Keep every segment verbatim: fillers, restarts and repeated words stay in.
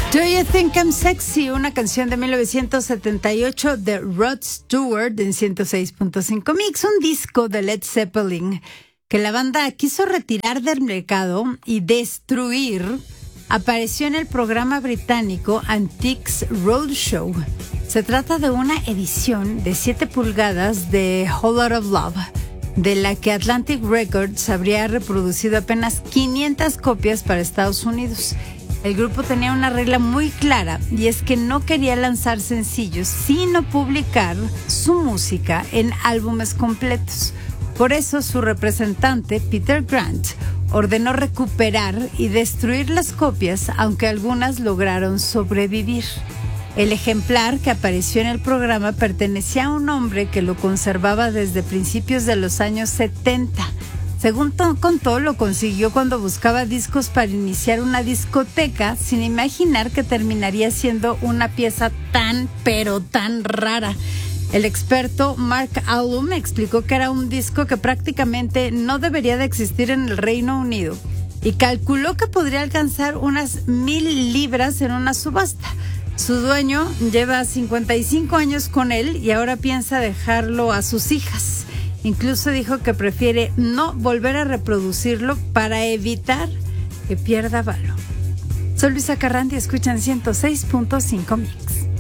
Do You Think I'm Sexy? Una canción de mil novecientos setenta y ocho de Rod Stewart en ciento seis punto cinco Mix, un disco de Led Zeppelin que la banda quiso retirar del mercado y destruir. Apareció en el programa británico Antiques Roadshow. Se trata de una edición de siete pulgadas de Whole Lotta Love, de la que Atlantic Records habría reproducido apenas quinientas copias para Estados Unidos. El grupo tenía una regla muy clara, y es que no quería lanzar sencillos, sino publicar su música en álbumes completos. Por eso su representante, Peter Grant, ordenó recuperar y destruir las copias, aunque algunas lograron sobrevivir. El ejemplar que apareció en el programa pertenecía a un hombre que lo conservaba desde principios de los años setenta. Según contó, lo consiguió cuando buscaba discos para iniciar una discoteca, sin imaginar que terminaría siendo una pieza tan, pero tan rara. El experto Mark Allum explicó que era un disco que prácticamente no debería de existir en el Reino Unido y calculó que podría alcanzar unas mil libras en una subasta. Su dueño lleva cincuenta y cinco años con él y ahora piensa dejarlo a sus hijas. Incluso dijo que prefiere no volver a reproducirlo para evitar que pierda valor. Soy Luisa Carrandi, escuchan ciento seis punto cinco Mix.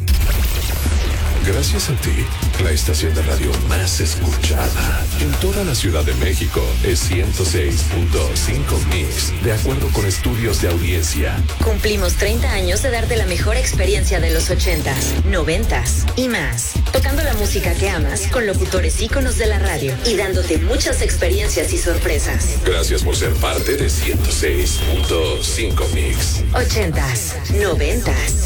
Gracias a ti, la estación de radio más escuchada en toda la Ciudad de México es ciento seis punto cinco Mix, de acuerdo con estudios de audiencia. Cumplimos treinta años de darte la mejor experiencia de los ochentas, noventas y más. Tocando la música que amas con locutores íconos de la radio y dándote muchas experiencias y sorpresas. Gracias por ser parte de ciento seis punto cinco Mix. Ochentas, noventas